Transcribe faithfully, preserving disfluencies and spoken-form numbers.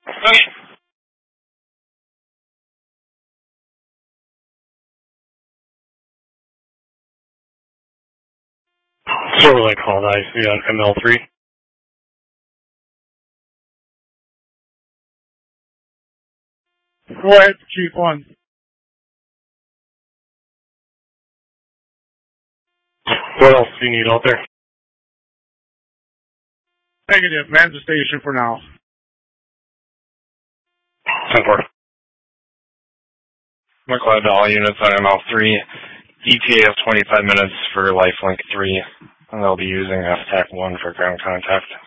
Okay. So we're like called I C on M L three. Go ahead, Chief One. What else do you need out there? Negative. Man the station for now. ten four. McLeod to all units on M L three. E T A of twenty-five minutes for Lifelink three. And they'll be using F TAC one for ground contact.